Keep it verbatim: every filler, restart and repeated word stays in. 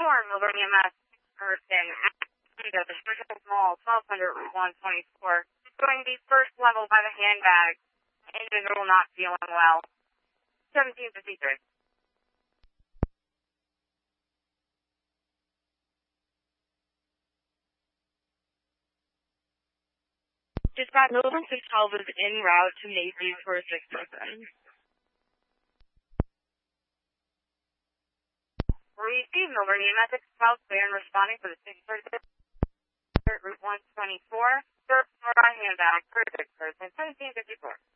four, Milburn E M S, person at the Commercial Mall, twelve hundred Route one twenty-four. Going to be first level by the handbag. Individual not feeling well. seventeen fifty-three. Dispatch Milburn six twelve is en route to Macy's for a sick person. Receive Milburn E M S six twelve, clear and responding for the sick person. Route one twenty-four. Third floor on handbag, for a sick person, seventeen fifty-four.